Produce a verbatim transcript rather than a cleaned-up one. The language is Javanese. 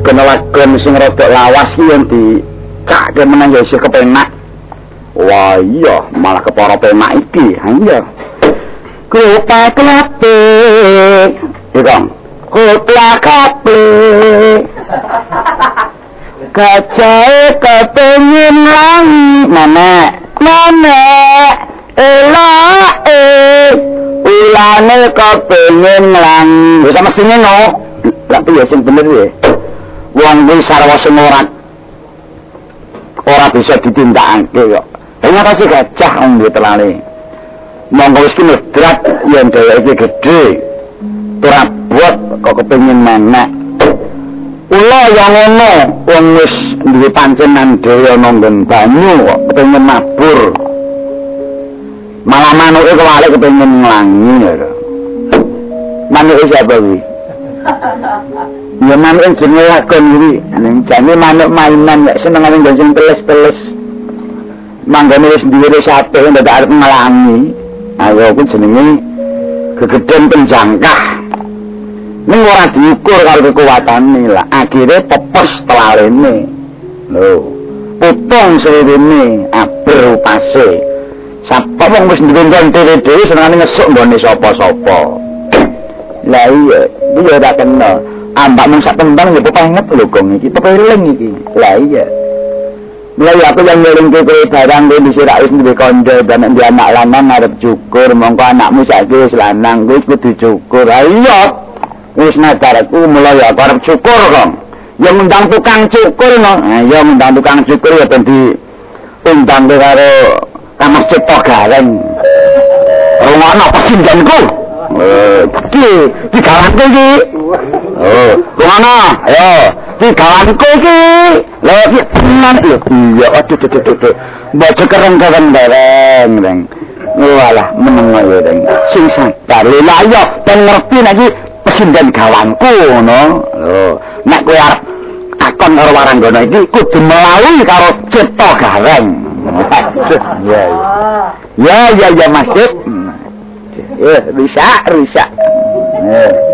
lagon-lagon sing rada lawas ki yen dicake meneng ya isih kepenak. Wah iya, malah kepara penak iki. Ha iya. Kupa klape. Iki kupa kape. Gajah kepengin lang nenek nenek elae ulane kepengin lang wis mestine no lha piye sing bener ya wong kuwi sarwa sing ora ora bisa ditindakake kok ing atase gajah wong kuwi telane monggo wis kinedrat yen dheweke gedhe ora buat kok kepengin nenek Ula yang ngono, wong wis duwe pancenan dhewe ana nggon banyu kok kepengin mabur. Malah manuke kewalik kepengin nglangi lho. Manuke sapa kuwi? Ya manuke jenenge lakon kuwi. Ning jane manuk mainan nek senengane nggon sing teles-teles. Manggane wis duwe sate ndak arep nglangi. Ayo kuwi jenenge gegeden penjangkah. Ning ora diukur karo kekuatane lah akhire pepes telalene lho putung srene aber upase sapa wong wis ndendon dhewe-dhewe senengane ngesuk nggone sapa-sapa lah iya iki ora kena ambak mung sak tembang ya pepenget lho gong iki pepeling iki lah iya mulai aku yang ngelingke kowe barang kowe disira wis duwe kandha dan ndi anak lanang arep cukur mongko anakmu saiki wis lanang kowe kudu cukur ayo wis nadaraku mulai aku arep cukur kok. Ya ngundang tukang cukur no. Nah, ya ngundang tukang cukur ya ben di undang karo Kamas Cipta Gareng. Rungono pesindanku. Eh, iki digawanku iki. Oh, rungono. Ayo, digawanku iki. Lha iki tenan lho. Iya, aduh aduh aduh. Mbok keren-keren bareng, Reng. Walah, meneng ya, Reng. Sing sadar lho ya ben ngerti nek iki pesindan gawanku ngono lho nek kowe arep takon karo Waranggana iki kudu melalui karo Cipta Gareng ya ya ya ya Mas ya bisa bisa